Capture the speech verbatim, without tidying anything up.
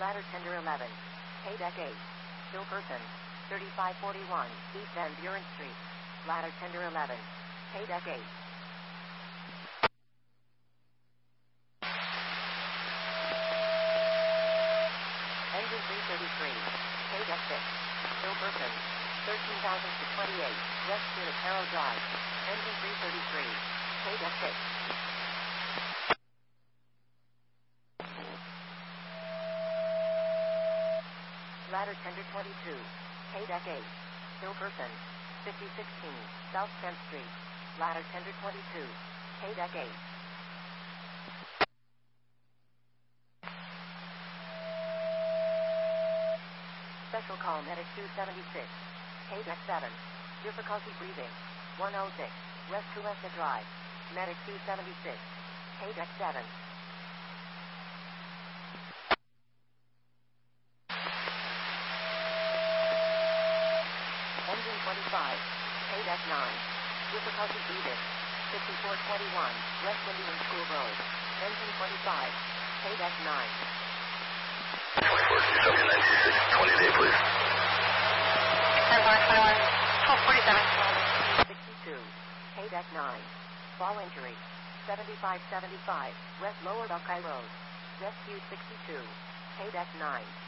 Ladder Tender eleven. K-Deck eight. Still person. thirty-five forty-one, East Van Buren Street. Ladder Tender eleven. K-Deck eight. Engine three thirty-three. K-Deck six. Still person. thirteen thousand to twenty-eight, West Junipero Drive. Engine three thirty-three. K-Deck six. Ladder Tender twenty-two. K-Deck eight. Still person. fifty sixteen, South tenth Street. Ladder Tender twenty-two. K-Deck eight. Special call Medic two seventy-six. K-Deck seven. Difficulty breathing. one oh six, West Cuesta Drive. Medic two seventy-six. K-Deck seven. Engine twenty-five. K-Deck nine. Difficulty breathing. fifty-four twenty-one, West Indian School Road. Engine twenty-five. K-Deck nine. twenty day, please. ten five twenty-one, twelve forty-seven. sixty-two. K-Deck nine. Fall injury. seventy-five seventy-five, West Lower Buckeye Road. Rescue sixty-two. K-Deck nine.